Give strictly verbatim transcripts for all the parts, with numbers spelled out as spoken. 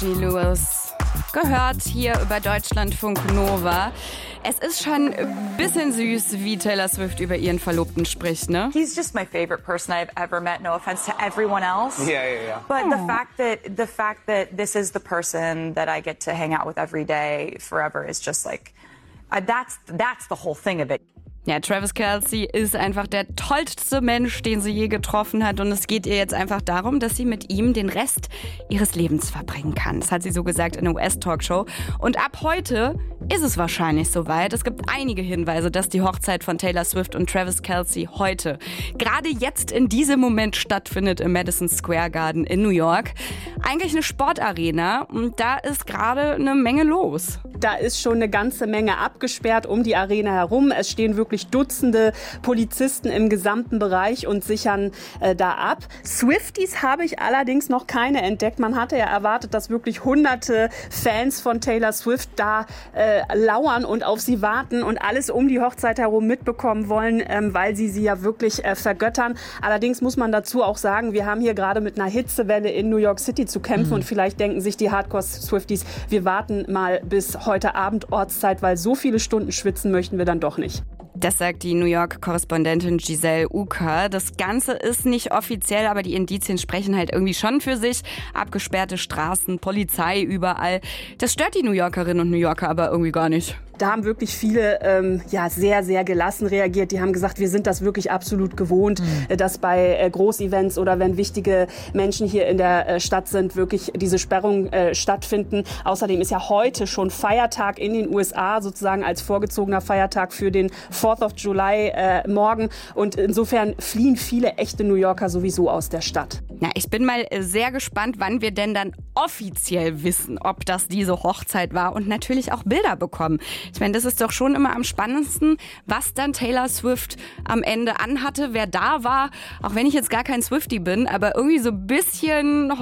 G. Lewis gehört hier über Deutschlandfunk Nova. Es ist schon ein bisschen süß, wie Taylor Swift über ihren Verlobten spricht, ne? He's just my favorite person I've ever met. No offense to everyone else. Yeah, yeah, yeah. But Oh. the fact that the fact that this is the person that I get to hang out with every day forever is just like uh, that's that's the whole thing of it. Ja, Travis Kelce ist einfach der tollste Mensch, den sie je getroffen hat. Und es geht ihr jetzt einfach darum, dass sie mit ihm den Rest ihres Lebens verbringen kann. Das hat sie so gesagt in einer U S-Talkshow. Und ab heute ist es wahrscheinlich soweit. Es gibt einige Hinweise, dass die Hochzeit von Taylor Swift und Travis Kelce heute, gerade jetzt in diesem Moment stattfindet im Madison Square Garden in New York. Eigentlich eine Sportarena und da ist gerade eine Menge los. Da ist schon eine ganze Menge abgesperrt um die Arena herum. Es stehen wirklich Dutzende Polizisten im gesamten Bereich und sichern äh, da ab. Swifties habe ich allerdings noch keine entdeckt. Man hatte ja erwartet, dass wirklich hunderte Fans von Taylor Swift da äh, lauern und auf sie warten und alles um die Hochzeit herum mitbekommen wollen, ähm, weil sie sie ja wirklich äh, vergöttern. Allerdings muss man dazu auch sagen, wir haben hier gerade mit einer Hitzewelle in New York City zu kämpfen mhm. und vielleicht denken sich die Hardcore-Swifties, wir warten mal bis heute Abend Ortszeit, weil so viele Stunden schwitzen möchten wir dann doch nicht. Das sagt die New York-Korrespondentin Giselle Uker. Das Ganze ist nicht offiziell, aber die Indizien sprechen halt irgendwie schon für sich. Abgesperrte Straßen, Polizei überall. Das stört die New Yorkerinnen und New Yorker aber irgendwie gar nicht. Da haben wirklich viele ähm, ja, sehr, sehr gelassen reagiert. Die haben gesagt, wir sind das wirklich absolut gewohnt, mhm. dass bei äh, Großevents oder wenn wichtige Menschen hier in der äh, Stadt sind, wirklich diese Sperrungen äh, stattfinden. Außerdem ist ja heute schon Feiertag in den U S A, sozusagen als vorgezogener Feiertag für den Fourth of July äh, morgen. Und insofern fliehen viele echte New Yorker sowieso aus der Stadt. Na, ich bin mal sehr gespannt, wann wir denn dann offiziell wissen, ob das diese Hochzeit war und natürlich auch Bilder bekommen. Ich meine, das ist doch schon immer am spannendsten, was dann Taylor Swift am Ende anhatte, wer da war. Auch wenn ich jetzt gar kein Swiftie bin, aber irgendwie so ein bisschen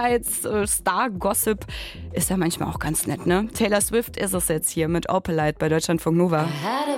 Hochzeits-Star-Gossip ist ja manchmal auch ganz nett, ne? Taylor Swift ist es jetzt hier mit Opalite bei Deutschlandfunk Nova.